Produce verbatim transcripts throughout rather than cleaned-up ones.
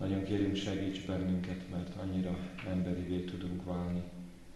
Nagyon kérünk, segíts bennünket, mert annyira emberivé tudunk válni.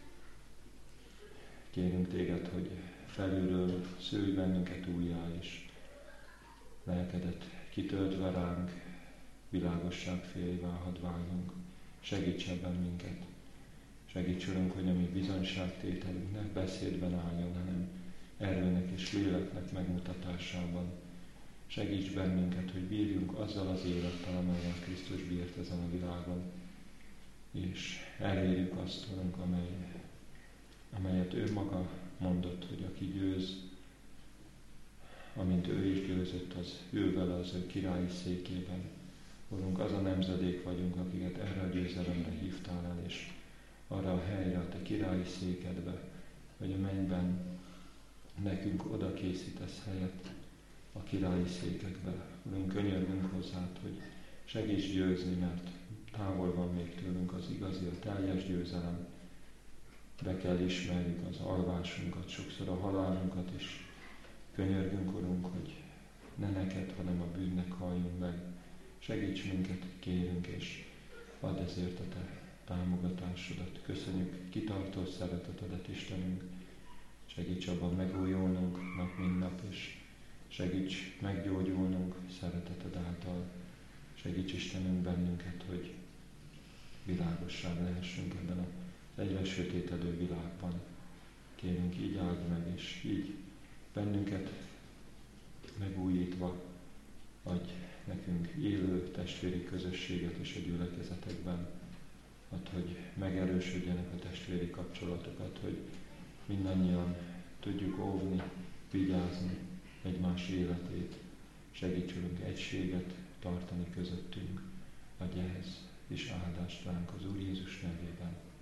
Kérünk téged, hogy felülről szülj bennünket újjá, és lelkedet kitöltve ránk, világosságfélévá hadd váljunk. Segíts ebben minket. Segíts, Urunk, hogy a mi bizonyságtételünk ne beszédben álljon, hanem erőnek és léleknek megmutatásában. Segíts bennünket, hogy bírjunk azzal az élettel, amelyen Krisztus bírt ezen a világon, és elérjük azt, Urunk, amely, amelyet ő maga mondott, hogy aki győz, amint ő is győzött, az ül vele az ő királyi székében. Urunk, az a nemzedék vagyunk, akiket erre a győzelemre hívtál el, és arra a helyre, a te királyi székedbe, hogy a mennyben nekünk oda készítesz helyet a királyi székekbe. Urunk, könyörgünk hozzád, hogy segíts győzni, mert távol van még tőlünk az igazi, a teljes győzelem. Be kell ismerjük az alvásunkat, sokszor a halálunkat, és könyörgünk, Urunk, hogy ne neked, hanem a bűnnek halljunk meg. Segíts minket, kérünk, és add ezért a te támogatásodat. Köszönjük kitartó szeretetedet, Istenünk. Segíts abban megújulnunk nap, mint nap, és segíts meggyógyulnunk szereteted által. Segíts, Istenünk, bennünket, hogy világossá lehessünk ebben az egyre sötétedő világban. Kérünk, így áld meg, és így bennünket megújítva adj nekünk élő testvéri közösséget is a gyülekezetekben. Add, hogy megerősödjenek a testvéri kapcsolatokat, hogy mindannyian tudjuk óvni, vigyázni egymás életét. Segítsünk egységet tartani közöttünk. Adj ehhez is áldást ránk az Úr Jézus nevében.